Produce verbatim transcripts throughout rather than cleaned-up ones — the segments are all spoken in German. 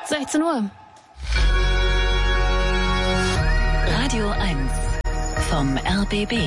sechzehn Uhr. Radio eins vom R B B.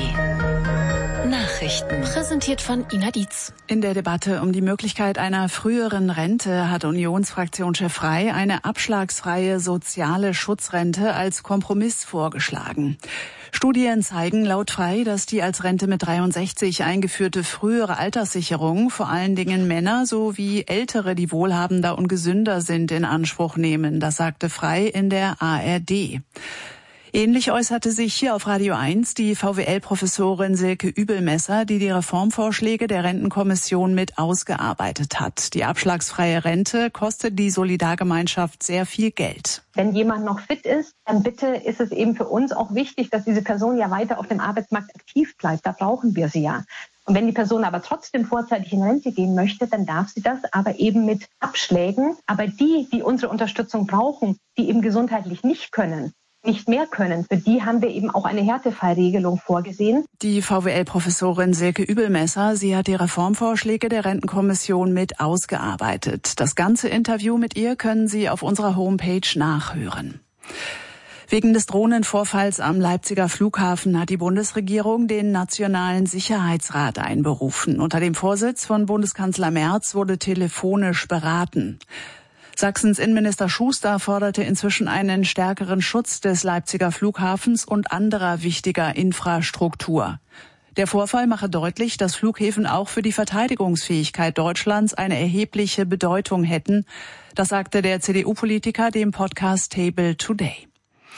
Nachrichten. Präsentiert von Ina Dietz. In der Debatte um die Möglichkeit einer früheren Rente hat Unionsfraktionschef Frey eine abschlagsfreie soziale Schutzrente als Kompromiss vorgeschlagen. Studien zeigen laut Frey, dass die als Rente mit dreiundsechzig eingeführte frühere Alterssicherung vor allen Dingen Männer sowie Ältere, die wohlhabender und gesünder sind, in Anspruch nehmen. Das sagte Frey in der A R D. Ähnlich äußerte sich hier auf Radio eins die V W L-Professorin Silke Übelmesser, die die Reformvorschläge der Rentenkommission mit ausgearbeitet hat. Die abschlagsfreie Rente kostet die Solidargemeinschaft sehr viel Geld. Wenn jemand noch fit ist, dann bitte ist es eben für uns auch wichtig, dass diese Person ja weiter auf dem Arbeitsmarkt aktiv bleibt. Da brauchen wir sie ja. Und wenn die Person aber trotzdem vorzeitig in Rente gehen möchte, dann darf sie das, aber eben mit Abschlägen. Aber die, die unsere Unterstützung brauchen, die eben gesundheitlich nicht können, nicht mehr können. Für die haben wir eben auch eine Härtefallregelung vorgesehen. Die V W L-Professorin Silke Übelmesser, sie hat die Reformvorschläge der Rentenkommission mit ausgearbeitet. Das ganze Interview mit ihr können Sie auf unserer Homepage nachhören. Wegen des Drohnenvorfalls am Leipziger Flughafen hat die Bundesregierung den Nationalen Sicherheitsrat einberufen. Unter dem Vorsitz von Bundeskanzler Merz wurde telefonisch beraten. Sachsens Innenminister Schuster forderte inzwischen einen stärkeren Schutz des Leipziger Flughafens und anderer wichtiger Infrastruktur. Der Vorfall mache deutlich, dass Flughäfen auch für die Verteidigungsfähigkeit Deutschlands eine erhebliche Bedeutung hätten. Das sagte der C D U-Politiker dem Podcast Table Today.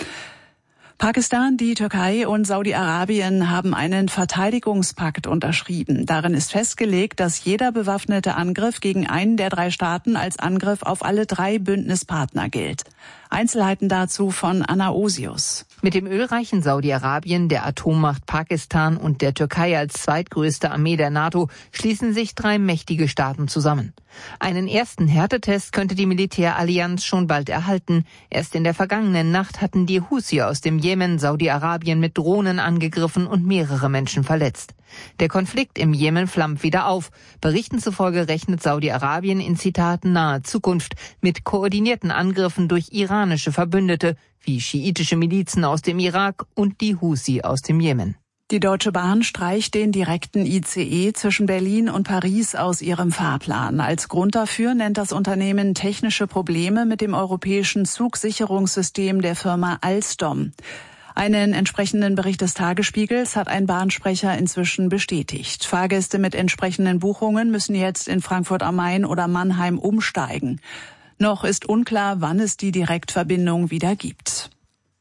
Pakistan, die Türkei und Saudi-Arabien haben einen Verteidigungspakt unterschrieben. Darin ist festgelegt, dass jeder bewaffnete Angriff gegen einen der drei Staaten als Angriff auf alle drei Bündnispartner gilt. Einzelheiten dazu von Anna Osius. Mit dem ölreichen Saudi-Arabien, der Atommacht Pakistan und der Türkei als zweitgrößte Armee der NATO schließen sich drei mächtige Staaten zusammen. Einen ersten Härtetest könnte die Militärallianz schon bald erhalten. Erst in der vergangenen Nacht hatten die Houthi aus dem Jemen Saudi-Arabien mit Drohnen angegriffen und mehrere Menschen verletzt. Der Konflikt im Jemen flammt wieder auf. Berichten zufolge rechnet Saudi-Arabien in Zitat naher Zukunft mit koordinierten Angriffen durch iranische Verbündete, wie schiitische Milizen aus dem Irak und die Houthi aus dem Jemen. Die Deutsche Bahn streicht den direkten I C E zwischen Berlin und Paris aus ihrem Fahrplan. Als Grund dafür nennt das Unternehmen technische Probleme mit dem europäischen Zugsicherungssystem der Firma Alstom. Einen entsprechenden Bericht des Tagesspiegels hat ein Bahnsprecher inzwischen bestätigt. Fahrgäste mit entsprechenden Buchungen müssen jetzt in Frankfurt am Main oder Mannheim umsteigen. Noch ist unklar, wann es die Direktverbindung wieder gibt.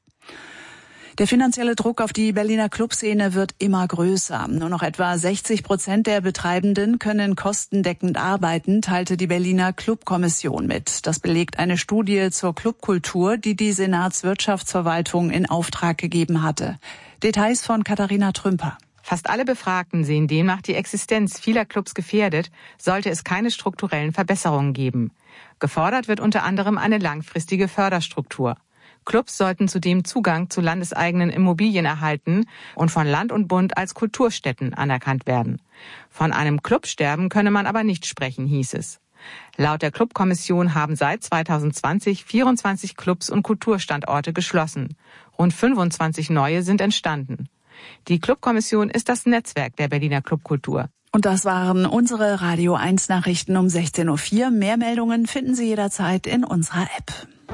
Der finanzielle Druck auf die Berliner Clubszene wird immer größer. Nur noch etwa sechzig Prozent der Betreibenden können kostendeckend arbeiten, teilte die Berliner Clubkommission mit. Das belegt eine Studie zur Clubkultur, die die Senatswirtschaftsverwaltung in Auftrag gegeben hatte. Details von Katharina Trümper. Fast alle Befragten sehen demnach die Existenz vieler Clubs gefährdet, sollte es keine strukturellen Verbesserungen geben. Gefordert wird unter anderem eine langfristige Förderstruktur. Clubs sollten zudem Zugang zu landeseigenen Immobilien erhalten und von Land und Bund als Kulturstätten anerkannt werden. Von einem Clubsterben könne man aber nicht sprechen, hieß es. Laut der Clubkommission haben seit zweitausendzwanzig vierundzwanzig Clubs und Kulturstandorte geschlossen. Rund fünfundzwanzig neue sind entstanden. Die Clubkommission ist das Netzwerk der Berliner Clubkultur. Und das waren unsere Radio eins Nachrichten um sechzehn Uhr vier. Mehr Meldungen finden Sie jederzeit in unserer App.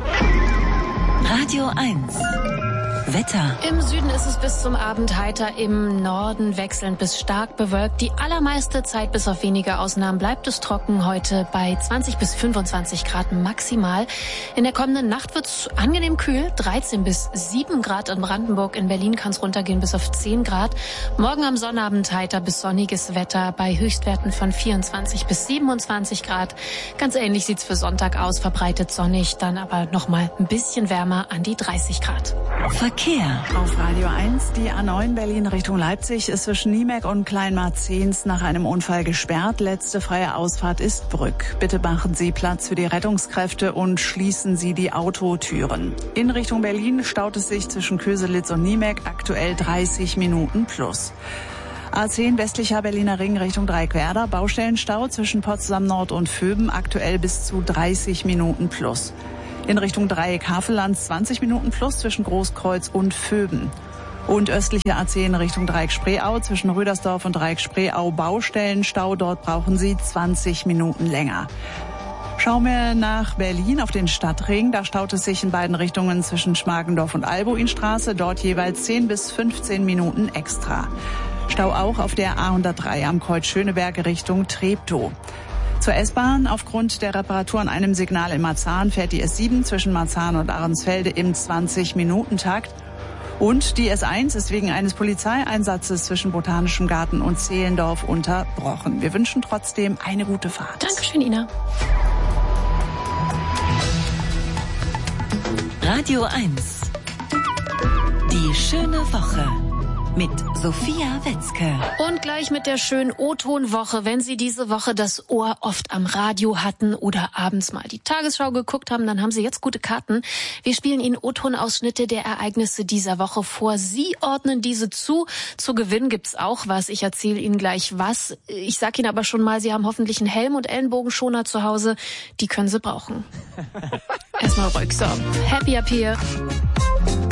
Radio eins. Wetter. Im Süden ist es bis zum Abend heiter, im Norden wechselnd bis stark bewölkt. Die allermeiste Zeit, bis auf wenige Ausnahmen, bleibt es trocken. Heute bei zwanzig bis fünfundzwanzig Grad maximal. In der kommenden Nacht wird es angenehm kühl, dreizehn bis sieben Grad in Brandenburg. In Berlin kann es runtergehen bis auf zehn Grad. Morgen am Sonnabend heiter bis sonniges Wetter bei Höchstwerten von vierundzwanzig bis siebenundzwanzig Grad. Ganz ähnlich sieht's für Sonntag aus, verbreitet sonnig, dann aber nochmal ein bisschen wärmer an die dreißig Grad. Verkehr. Auf Radio eins, die A neun Berlin Richtung Leipzig ist zwischen Niemek und Kleinmarzens nach einem Unfall gesperrt. Letzte freie Ausfahrt ist Brück. Bitte machen Sie Platz für die Rettungskräfte und schließen Sie die Autotüren. In Richtung Berlin staut es sich zwischen Köselitz und Niemek, aktuell dreißig Minuten plus. A zehn westlicher Berliner Ring Richtung Dreieckwerder, Baustellenstau zwischen Potsdam Nord und Vöben, aktuell bis zu dreißig Minuten plus. In Richtung Dreieck Havelland zwanzig Minuten plus zwischen Großkreuz und Vöben. Und östliche A zehn Richtung Dreieck Spreeau zwischen Rüdersdorf und Dreieck Spreeau Baustellenstau. Dort brauchen Sie zwanzig Minuten länger. Schauen wir nach Berlin auf den Stadtring. Da staut es sich in beiden Richtungen zwischen Schmargendorf und Albuinstraße. Dort jeweils zehn bis fünfzehn Minuten extra. Stau auch auf der A hundertdrei am Kreuz Schöneberg Richtung Treptow. Zur S-Bahn. Aufgrund der Reparatur an einem Signal in Marzahn fährt die S sieben zwischen Marzahn und Ahrensfelde im zwanzig-Minuten-Takt. Und die S eins ist wegen eines Polizeieinsatzes zwischen Botanischem Garten und Zehlendorf unterbrochen. Wir wünschen trotzdem eine gute Fahrt. Dankeschön, Ina. Radio eins. Die schöne Woche. Mit Sophia Wetzke. Und gleich mit der schönen O-Ton-Woche. Wenn Sie diese Woche das Ohr oft am Radio hatten oder abends mal die Tagesschau geguckt haben, dann haben Sie jetzt gute Karten. Wir spielen Ihnen O-Ton-Ausschnitte der Ereignisse dieser Woche vor. Sie ordnen diese zu. Zu gewinnen gibt's auch was. Ich erzähle Ihnen gleich was. Ich sage Ihnen aber schon mal, Sie haben hoffentlich einen Helm und Ellenbogenschoner zu Hause. Die können Sie brauchen. Erstmal ruhig. So, happy up here.